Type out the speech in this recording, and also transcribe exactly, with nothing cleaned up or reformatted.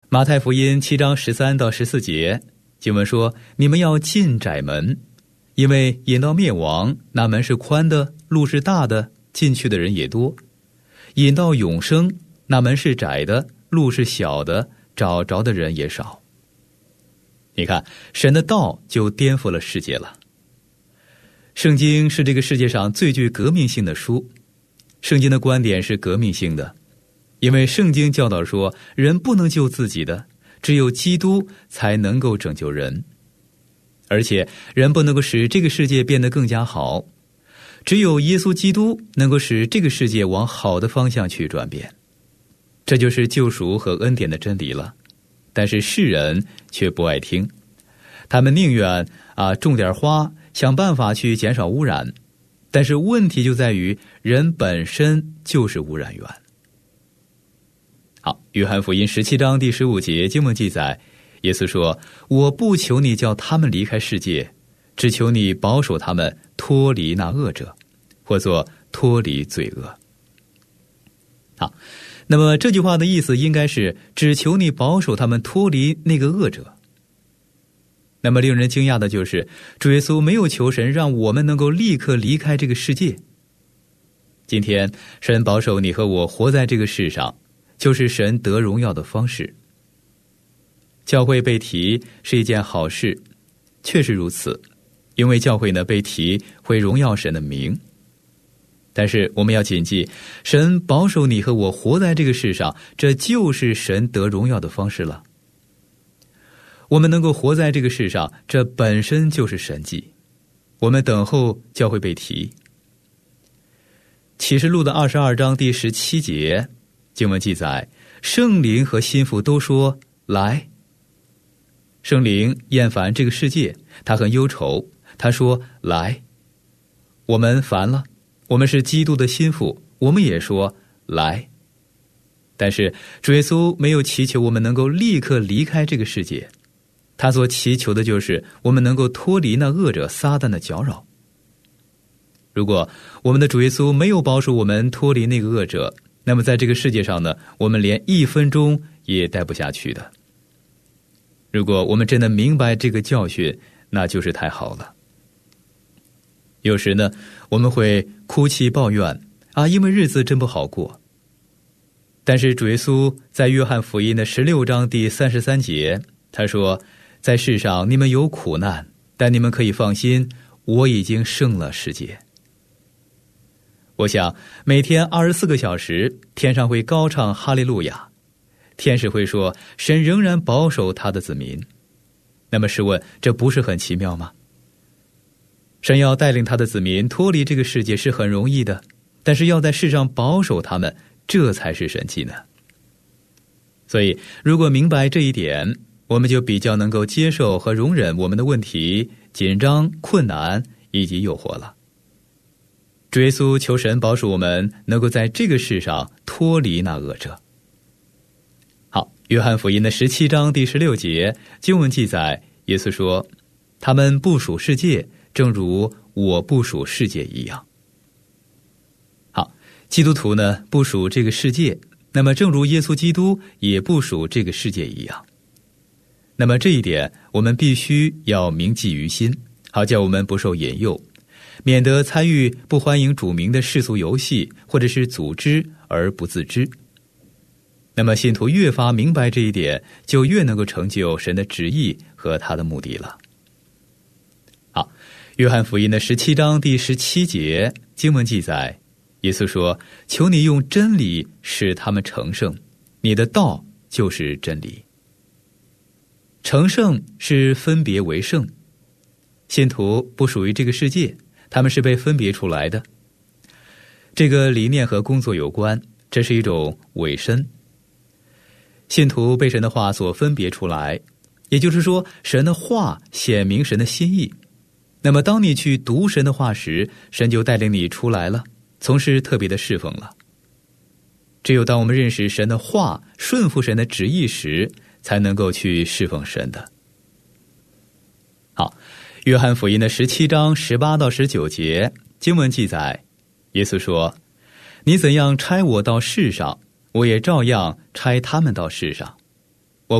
马太福音七章十三到十四节，经文说：你们要进窄门，因为引到灭亡，那门是宽的，路是大的，进去的人也多；引到永生，那门是窄的，路是小的，找着的人也少。你看，神的道就颠覆了世界了。圣经是这个世界上最具革命性的书，圣经的观点是革命性的，因为圣经教导说，人不能救自己的，只有基督才能够拯救人。而且人不能够使这个世界变得更加好，只有耶稣基督能够使这个世界往好的方向去转变。这就是救赎和恩典的真理了。但是世人却不爱听，他们宁愿啊种点花，想办法去减少污染。但是问题就在于，人本身就是污染源。好，约翰福音十七章第十五节经文记载，耶稣说：我不求你叫他们离开世界，只求你保守他们脱离那恶者，或作脱离罪恶。好，那么这句话的意思应该是，只求你保守他们脱离那个恶者。那么令人惊讶的就是，主耶稣没有求神让我们能够立刻离开这个世界。今天神保守你和我活在这个世上，就是神得荣耀的方式。教会被提是一件好事，确实如此，因为教会呢被提会荣耀神的名。但是我们要谨记，神保守你和我活在这个世上，这就是神得荣耀的方式了。我们能够活在这个世上，这本身就是神迹。我们等候教会被提。启示录的二十二章第十七节经文记载，圣灵和心腹都说来。圣灵厌烦这个世界，他很忧愁，他说来。我们烦了，我们是基督的心腹，我们也说来。但是主耶稣没有祈求我们能够立刻离开这个世界，他所祈求的就是我们能够脱离那恶者撒旦的搅扰。如果我们的主耶稣没有保守我们脱离那个恶者，那么在这个世界上呢，我们连一分钟也待不下去的。如果我们真的明白这个教训，那就是太好了。有时呢，我们会哭泣抱怨啊，因为日子真不好过。但是主耶稣在约翰福音的十六章第三十三节，他说：在世上你们有苦难，但你们可以放心，我已经胜了世界。我想每天二十四个小时，天上会高唱哈利路亚，天使会说神仍然保守他的子民。那么试问，这不是很奇妙吗？神要带领他的子民脱离这个世界是很容易的，但是要在世上保守他们，这才是神迹呢。所以如果明白这一点，我们就比较能够接受和容忍我们的问题、紧张、困难以及诱惑了。主耶稣求神保守我们能够在这个世上脱离那恶者。好，约翰福音的十七章第十六节经文记载，耶稣说：他们不属世界，正如我不属世界一样。好，基督徒呢不属这个世界，那么正如耶稣基督也不属这个世界一样。那么这一点我们必须要铭记于心，好叫我们不受引诱，免得参与不欢迎主名的世俗游戏或者是组织而不自知。那么信徒越发明白这一点，就越能够成就神的旨意和他的目的了。好，约翰福音的十七章第十七节经文记载，耶稣说：求你用真理使他们成圣，你的道就是真理。成圣是分别为圣，信徒不属于这个世界，他们是被分别出来的。这个理念和工作有关，这是一种委身。信徒被神的话所分别出来，也就是说神的话显明神的心意。那么当你去读神的话时，神就带领你出来了，从事特别的侍奉了。只有当我们认识神的话，顺服神的旨意时，才能够去侍奉神的。好，约翰福音的十七章十八到十九节经文记载，耶稣说：你怎样差我到世上，我也照样差他们到世上。